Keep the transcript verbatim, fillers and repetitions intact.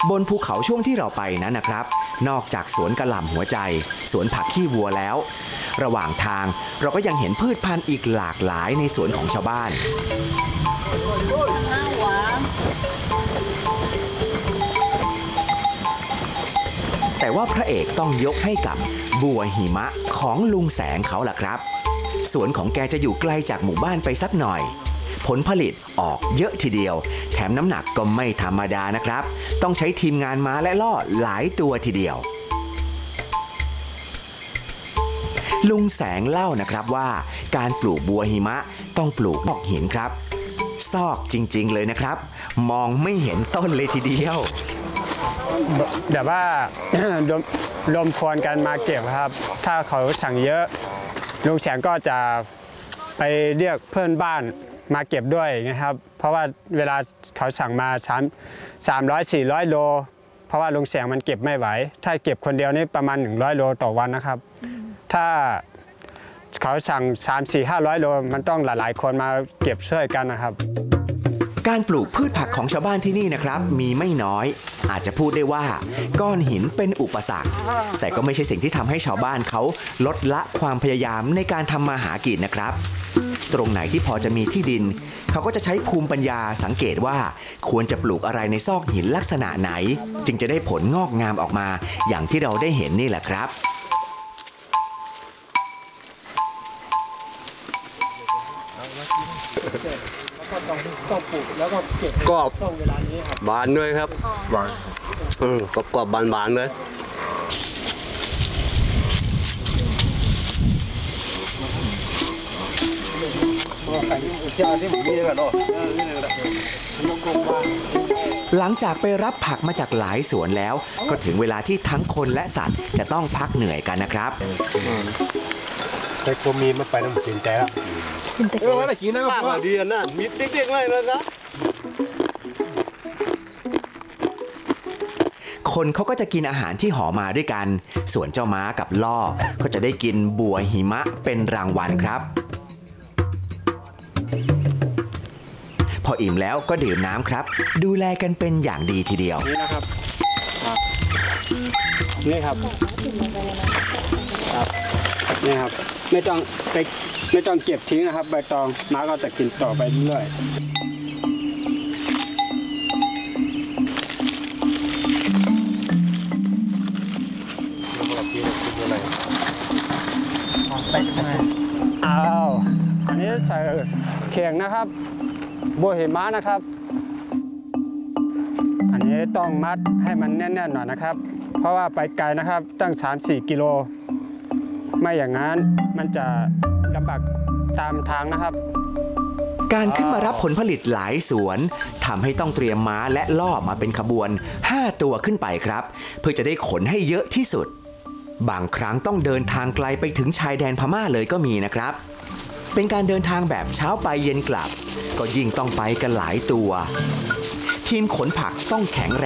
บนภูเขาช่วงที่เราไปนั้นนะครับนอกจากสวนกะหล่ำหัวใจสวนผักขี้วัวแล้วระหว่างทางเราก็ยังเห็นพืชพันธุ์อีกหลากหลายในสวนของชาวบ้านแต่ว่าพระเอกต้องยกให้กับบัวหิมะของลุงแสงเขาล่ะครับสวนของแกจะอยู่ไกลจากหมู่บ้านไปสักหน่อยผลผลิตออกเยอะทีเดียวแถมน้ำหนักก็ไม่ธรรมดานะครับต้องใช้ทีมงานม้าและล่อหลายตัวทีเดียวลุงแสงเล่านะครับว่าการปลูกบัวหิมะต้องปลูกนอกหินครับซอกจริงๆเลยนะครับมองไม่เห็นต้นเลยทีเดียวแต่ว่า รวมพลกันมาเก็บครับถ้าเขาสั่งเยอะลุงแสงก็จะไปเรียกเพื่อนบ้านมาเก็บด้วยนะครับเพราะว่าเวลาเขาสั่งมาสามสามร้อยสี่ร้อยโลเพราะว่าลุงแสงมันเก็บไม่ไหวถ้าเก็บคนเดียวนี่ประมาณหนึ่งร้อยโลต่อวันนะครับถ้าเขาสั่งสามสี่ห้าร้อยโลมันต้องหลายๆคนมาเก็บช่วยกันนะครับการปลูกพืชผักของชาวบ้านที่นี่นะครับมีไม่น้อยอาจจะพูดได้ว่าก้อนหินเป็นอุปสรรคแต่ก็ไม่ใช่สิ่งที่ทำให้ชาวบ้านเขาลดละความพยายามในการทำมาหากินนะครับตรงไหนที่พอจะมีที่ดินเขาก็จะใช้ภูมิปัญญาสังเกตว่าควรจะปลูกอะไรในซอกหินลักษณะไหนจึงจะได้ผลงอกงามออกมาอย่างที่เราได้เห็นนี่แหละครับต้องปลูกแล้วก็เก็บกรอบช่วงเวลานี้ครับบานด้วยครับบานอืมกรอบกรอบบานบานเลยหลังจากไปรับผักมาจากหลายสวนแล้วก็ถึงเวลาที่ทั้งคนและสัตว์จะต้องพักเหนื่อยกันนะครับแต่ก็มีมาไปน้ำกินใจแล้วเออวันไหนกินนะครับป้าดีนะมีเด็กๆเลยนะครับคนเขาก็จะกินอาหารที่ห่อมาด้วยกันส่วนเจ้าม้ากับล่อก็จะได้กินบัวหิมะเป็นรางวัลครับพออิ่มแล้วก็ดื่มน้ำครับดูแลกันเป็นอย่างดีทีเดียวนี่นะครับนี่ครับนี่ครับไม่ต้องไปไม่ต้องเก็บทิ้งนะครับใบตองม้าก็จะกินต่อไปเรื่อยอ้าวอันนี้ใส่เข่งนะครับบัวหิมะนะครับอันนี้ต้องมัดให้มันแน่นๆหน่อยนะครับเพราะว่าไปไกลนะครับตั้ง สามสี่ กิโลไม่อย่างนั้นมันจะลำบากตามทางนะครับการขึ้นมารับผลผลิตหลายสวนทำให้ต้องเตรียมม้าและล่อมาเป็นขบวนห้าตัวขึ้นไปครับเพื่อจะได้ขนให้เยอะที่สุดบางครั้งต้องเดินทางไกลไปถึงชายแดนพม่าเลยก็มีนะครับเป็นการเดินทางแบบเช้าไปเย็นกลับก็ยิ่งต้องไปกันหลายตัวทีมขนผักต้องแข็งแรง